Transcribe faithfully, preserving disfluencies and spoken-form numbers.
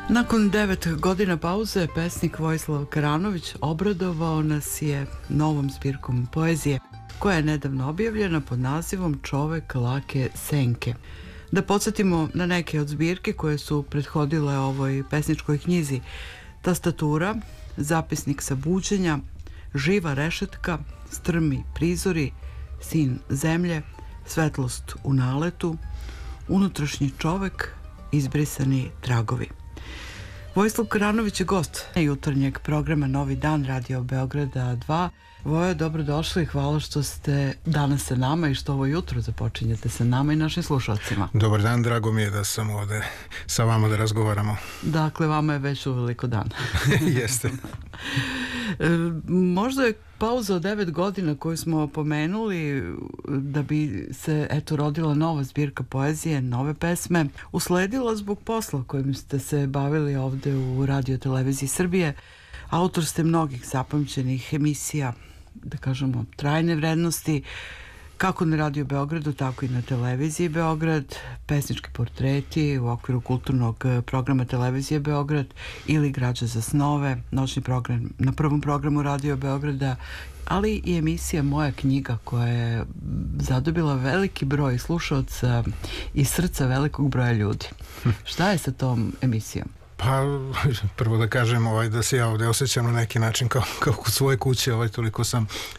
Nakon devet godina pauze, pesnik Vojislav Karanović obradovao nas je novom zbirkom poezije, koja je nedavno objavljena pod nazivom Čovek lake senke. Da podsjetimo na neke od zbirke koje su prethodile ovoj pesničkoj knjizi: Tastatura, Zapisnik sa buđenja, Živa rešetka, Strmi prizori, Sin zemlje, Svetlost u naletu, Unutrašnji čovek, Izbrisani tragovi. Vojislav Karanović je gost jutarnjeg programa Novi dan Radio Beograda dva. Vojo, dobrodošli i hvala što ste danas sa nama i što ovo jutro započinjete sa nama i našim slušalcima. Dobar dan, drago mi je da sam ovde sa vama da razgovaramo. Dakle, vama je već uveliko dan. Jeste. Možda je pauza od devet godina koju smo pomenuli da bi se eto rodila nova zbirka poezije, nove pesme, usledila zbog posla kojim ste se bavili ovde u Radio Televiziji Srbije. Autor ste mnogih zapamćenih emisija, da kažemo, trajne vrednosti, kako na Radio Beogradu, tako i na Televiziji Beograd, pesnički portreti u okviru kulturnog programa Televizije Beograd ili Građa za snove, noćni program na prvom programu Radio Beograda, ali i emisija Moja knjiga, koja je zadobila veliki broj slušaoca i srca velikog broja ljudi. Šta je sa tom emisijom? Pa, prvo da kažem ovaj, da se ja ovde osjećam na neki način kao, kao kod svoje kuće, ovaj, toliko sam